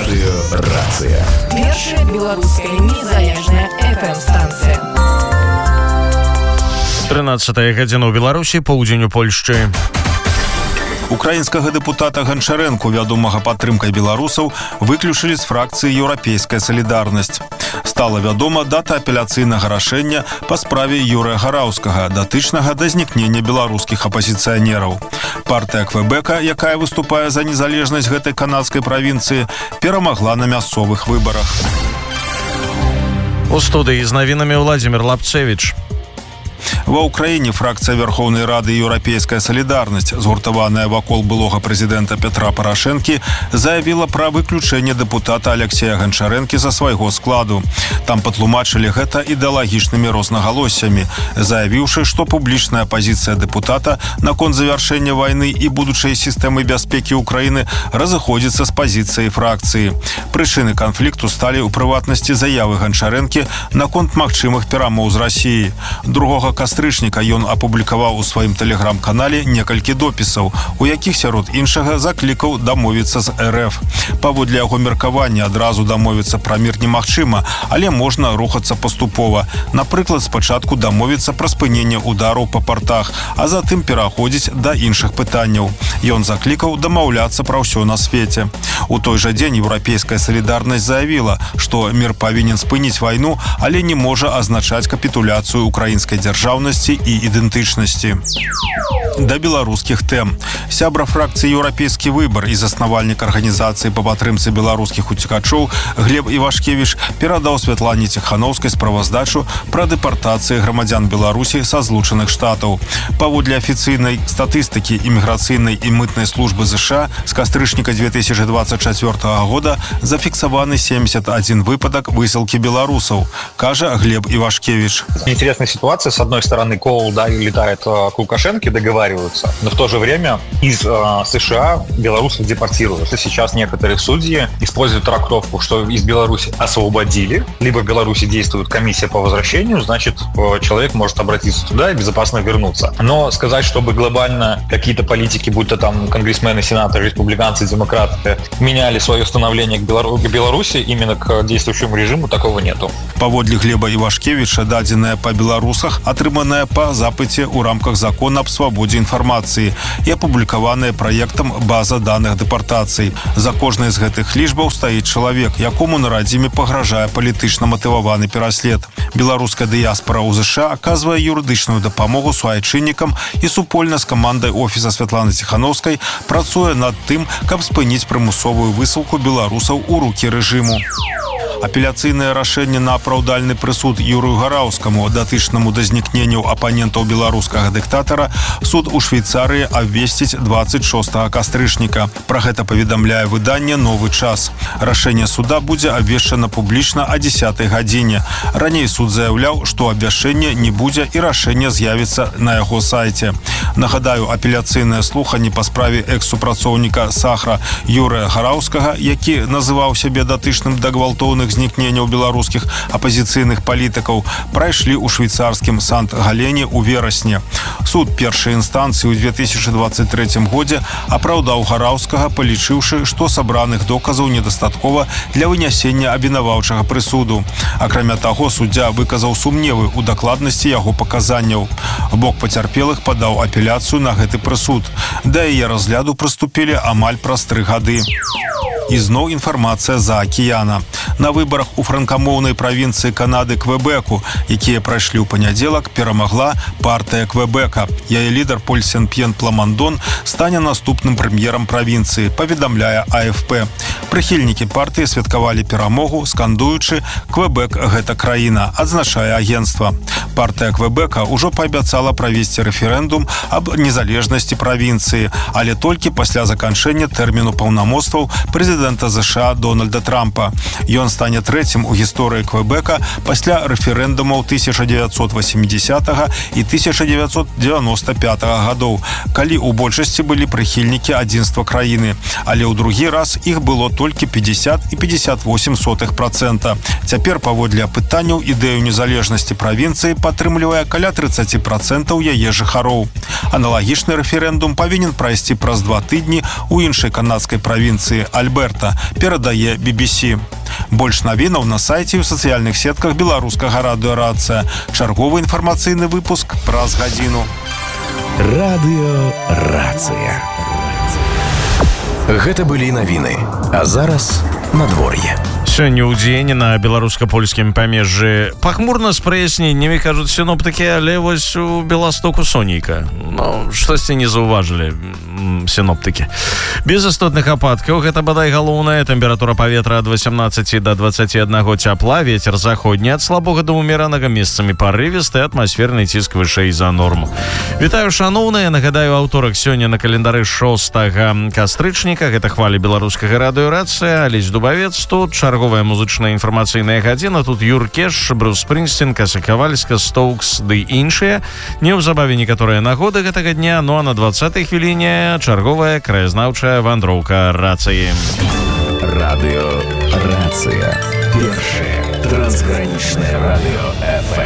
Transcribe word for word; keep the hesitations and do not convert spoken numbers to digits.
Радио «Рация». Першая белорусская незалежная эф эм-станция. тринадцатая гадзіна ў Беларусі, поўдзень у Польшчы. Украінскага дэпутата Ганчарэнку, вядомага падтрымкай беларусаў, выключылі з фракцыі «Еўрапейская салідарнасць». Стала вядома дата апеляцыйнага рашэння па справе Юрыя Гараўскага, датычнага да знікнення беларускіх апазіцыянераў. Партыя Квэбэка, якая выступае за незалежнасць гэтай канадскай правінцыі, перамагла на мясцовых выбарах. У студыі з навінамі Владзімір Лапцевіч. Ва ўкраіне фракцыя Верховнай Рады «Еўрапейская салідарнасць», згуртаваная вакол былога прэзідэнта Петра Парашэнкі, заявіла пра выключэнне дэпутата Алексея Ганчарэнкі са свайго складу. Там патлумачылі гэта ідэалагічнымі рознагалоссямі, заявіўшы, што публічная пазіцыя дэпутата наконт завяршэння вайны і будучай сістэмы бяспекі ўкраіны разыходзіцца з пазіцыяй фракцыі. Прычыны канфлікту сталі ў прыватнасці заявы Ганчарэнкі наконт магчымых перамоў з Расіяй. Другога кастрычніка ён апублікаваў у сваім тэлеграм-канале некалькі допісаў, у якіх сярод іншага заклікаў дамовіцца з эр эф. Паводле яго меркавання адразу дамовіцца пра мір немагчыма, але можна рухацца паступова. Напрыклад, спачатку дамовіцца пра спыненне удараў па партах, а затым пераходзіць да іншых пытанняў. Ён заклікаў дамаўляцца пра ўсё на свеце. У той жа дзень «Еўрапейская салідарнасць» заявіла, што мір павінен спыніць вайну, але не можа азначаць капітуляцыю украінскай дзяржаўнасці і ідэнтычнасці. Да беларускіх тэм. Сябра фракцыі «Еўрапейскі выбар» і заснавальнік арганізацыі па падтрымцы беларускіх уцекачоў Глеб Івашкевіч перадаў Святлане Ціханаўскай справаздачу пра дэпартацыі грамадзян Беларусі са злучаных штатаў. Паводле афіцыйнай статыстыкі іміграцыйнай і мытнай службы ЗША з кастрычніка две тысячи двадцать четвёртого года зафіксаваны семьдесят один выпадак высылкі беларусаў, кажа Глеб Ивашкевич. Интересная ситуация. С одной стороны, Коул, да, летает к Лукашенко, договариваются, но в то же время из э, США белорусов депортируют. Сейчас некоторые судьи используют трактовку, что из Беларуси освободили, либо в Беларуси действует комиссия по возвращению, значит, человек может обратиться туда и безопасно вернуться. Но сказать, чтобы глобально какие-то политики, будь то там конгрессмены, сенаторы, республиканцы, демократы, меняли свое становление к, Белору... к Беларуси именно к действующему режиму, такого нету. Паводле Глеба Івашкевіча, дадзеная па беларусах, атрыманая па запыце ў рамках закона аб свабодзе інфармацыі і апублікаваная праектам база даных дэпартацый. За кожнай з гэтых лічбаў стаіць чалавек, якому на радзіме пагражае палітычна матываваны пераслед. Беларуская дыяспара ў ЗША аказвае юрыдычную дапамогу суайчыннікам і супольна з камандай офіса Святланы Ціханаўскай працуе над тым, каб спыніць прымусовую высылку беларусаў у рукі рэжыму. Апеляцыйнае рашэнне на апраўдальны прысуд Юрыю Гараўскаму, датычнаму да знікненняў апанентаў беларускага дыктатара, суд у Швейцарыі абвесціць двадцать шостого кастрычніка. Пра гэта паведамляе выданне «Новы час». Рашэнне суда будзе абвешчана публічна о дзесятай гадзіне. Раней суд заяўляў, што абвяшчэння не будзе і рашэнне з'явіцца на яго сайце. Нагадаю, апеляцыйнае слуханне па справе экс-супрацоўніка Сахра Юрыя Гараўскага, які называў сябе датычным да гвалтоўных знікненняў беларускіх апазіцыйных палітыкаў, прайшлі ў швейцарскім Сант-Галене ў верасні. Суд першай інстанцыі ў две тысячи двадцать третьем годзе апраўдаў Гараўскага, палічыўшы, што сабраных доказаў недастаткова для вынясення абвінаваўчага прысуду. Акрамя таго, суддзя выказаў сумневы ў дакладнасці яго паказанняў. Бок пацярпелых падаў апеляцыю на гэты прысуд. Да яе разгляду прыступілі амаль праз тры гады. І зноў інфармацыя з-за акіяна. На выбарах у франкамоўнай правінцыі Канады Квэбэку, якія прайшлі ў панядзелак, перамагла партыя Квэбэка. Яе лідар Поль Сен-П'ен Пламандон стане наступным прэм'ерам правінцыі, паведамляе а эф пэ. Прыхільнікі партыі святкавалі перамогу, скандуючы «Квэбэк – гэта краіна», адзначае агенцтва. Партыя Квэбэка ўжо паабяцала правесці рэферэндум аб незалежнасці правінцыі, але толькі пасля заканчэння тэрміну паўнамоцтваў прэзідэнта ЗША Дональда Трампа. Ён стане трэцім у гісторыі Квэбэка пасля рэферэндумаў тысяча девятьсот восьмидесятого і тысяча девятьсот девяносто пятого гадоў, калі ў большасці былі прыхільнікі адзінства краіны, але ў другі раз іх было толькі пятьдесят і пятьдесят восемь сотых процента. Цяпер паводле апытанняў ідэю незалежнасці правінцыі падтрымлівае каля тридцать процентаў яе жыхароў. Аналагічны рэферэндум павінен прайсці праз два тыдні у іншай канадскай правінцыі Альберта, перадае би би сі. Больш навінаў на сайце і ў сацыяльных сетках беларускага радыё «Рацыя». Чарговы інфармацыйны выпуск праз гадзіну. Радыё «Рацыя». Гэта былі навіны, а зараз надвор'е. Сёння ў дзень на беларуска-польскім памежжы пахмурна з праясненнямі, кажуць сіноптыкі, але вось у Беластоку сонейка. Ну, штосьці не заўважылі сіноптыкі. Без істотных ападкаў, гэта бадай галоўная. Тэмпература паветра ад восемнадцати да двадцати аднаго цяпла, вецер заходні ад слабога да ўмеранага, месцамі парывісты, атмасферны ціск вышэй за норму. Вітаю, шаноўныя, нагадаю, аўторак сёння на календары шостага кастрычніка, гэта хвалі беларускага радыё «Рацыя», Алесь Дубавец, тут чарговая музычная інфармацыйная гадзіна, тут Юр Кеш, Брюс Спрынгстин, Кася Кавальска, Стоукс ды іншыя. Неўзабаве некаторыя нагоды гэтага дня, ну а на двадцатай хвіліне чарговая краязнаўчая вандроўка рацыі. Радыё «Рацыя». Першае трансгранічнае радыё эф эм.